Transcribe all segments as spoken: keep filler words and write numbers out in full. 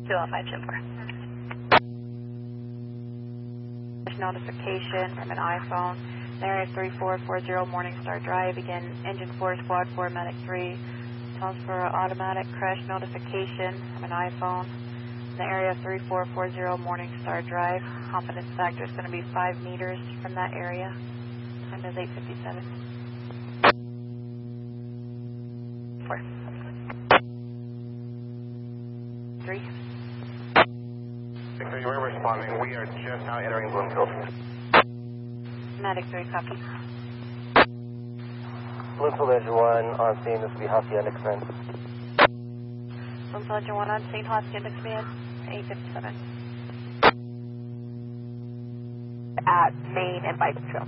two oh five ten four. Notification from an iPhone. Area three four four zero Morningstar Drive. Again, Engine four, Squad four, Medic three. Calls for automatic crash notification from an iPhone. The area three four four zero Morningstar Drive. Confidence factor is going to be five meters from that area. Time is eight fifty-seven. Four. Three. So you are responding. We are just now entering Bloomfield. Medic three, copy. Bloomfield Engine one on scene. This will be Husky Index Man. Bloomfield Engine one on scene, Husky Index Man, eight fifty-seven. At Main and Bike Trail.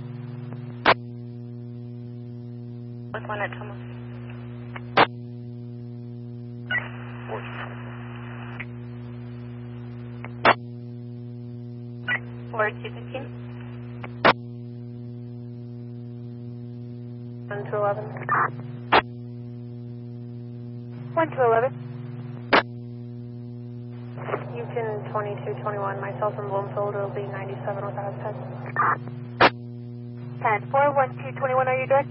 With one at Thomas. Four two fifteen. One to eleven. One to eleven. Houston twenty-two twenty-one. Myself from Bloomfield will be ninety-seven without head. ten four, one two twenty-one, are you direct?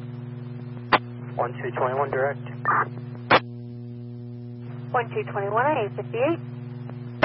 one two twenty-one direct. one two twenty-one, eight fifty-eight.